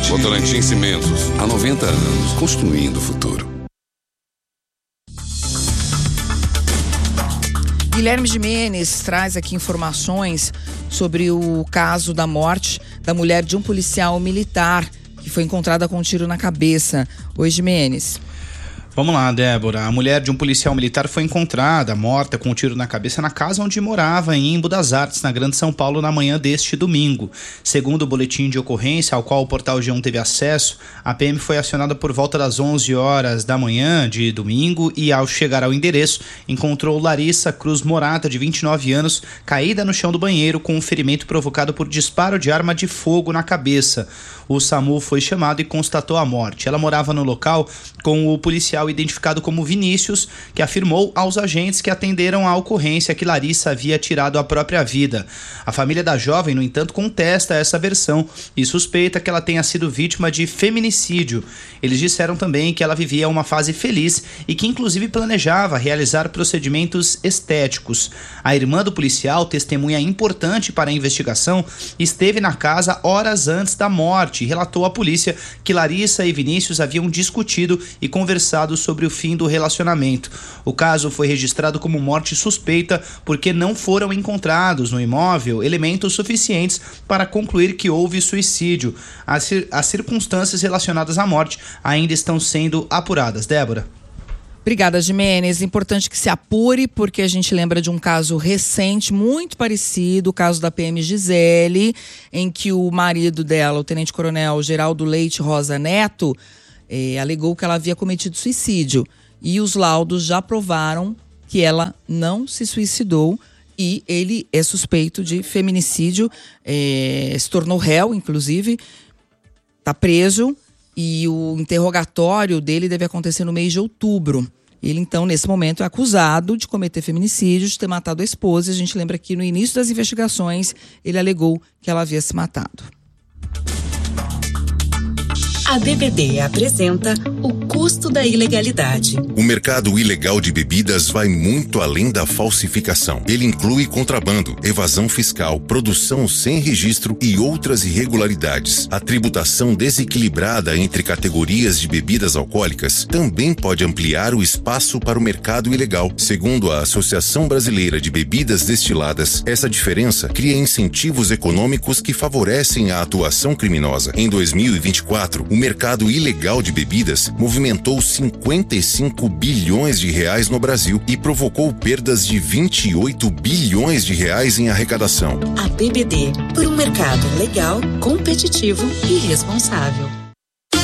Votorantim Cimentos, há 90 anos, construindo o futuro. Guilherme Gimenez traz aqui informações sobre o caso da morte da mulher de um policial militar que foi encontrada com um tiro na cabeça. Oi, Gimenez. Vamos lá, Débora. A mulher de um policial militar foi encontrada, morta, com um tiro na cabeça na casa onde morava, em Embu das Artes, na Grande São Paulo, na manhã deste domingo. Segundo o boletim de ocorrência, ao qual o Portal G1 teve acesso, a PM foi acionada por volta das 11 horas da manhã de domingo e, ao chegar ao endereço, encontrou Larissa Cruz Morata, de 29 anos, caída no chão do banheiro com um ferimento provocado por disparo de arma de fogo na cabeça. O SAMU foi chamado e constatou a morte. Ela morava no local com o policial identificado como Vinícius, que afirmou aos agentes que atenderam à ocorrência que Larissa havia tirado a própria vida. A família da jovem, no entanto, contesta essa versão e suspeita que ela tenha sido vítima de feminicídio. Eles disseram também que ela vivia uma fase feliz e que inclusive planejava realizar procedimentos estéticos. A irmã do policial, testemunha importante para a investigação, esteve na casa horas antes da morte e relatou à polícia que Larissa e Vinícius haviam discutido e conversado sobre o fim do relacionamento. O caso foi registrado como morte suspeita porque não foram encontrados no imóvel elementos suficientes para concluir que houve suicídio. As circunstâncias relacionadas à morte ainda estão sendo apuradas. Débora. Obrigada, Gimenez. Importante que se apure, porque a gente lembra de um caso recente, muito parecido, o caso da PM Gisele, em que o marido dela, o tenente-coronel Geraldo Leite Rosa Neto, alegou que ela havia cometido suicídio. E os laudos já provaram que ela não se suicidou e ele é suspeito de feminicídio, se tornou réu, inclusive, está preso. E o interrogatório dele deve acontecer no mês de outubro. Ele, então, nesse momento, é acusado de cometer feminicídio, de ter matado a esposa. A gente lembra que no início das investigações, ele alegou que ela havia se matado. A BBD apresenta o custo da ilegalidade. O mercado ilegal de bebidas vai muito além da falsificação. Ele inclui contrabando, evasão fiscal, produção sem registro e outras irregularidades. A tributação desequilibrada entre categorias de bebidas alcoólicas também pode ampliar o espaço para o mercado ilegal. Segundo a Associação Brasileira de Bebidas Destiladas, essa diferença cria incentivos econômicos que favorecem a atuação criminosa. Em 2024, o mercado ilegal de bebidas movimentou 55 bilhões de reais no Brasil e provocou perdas de 28 bilhões de reais em arrecadação. A BBD, por um mercado legal, competitivo e responsável.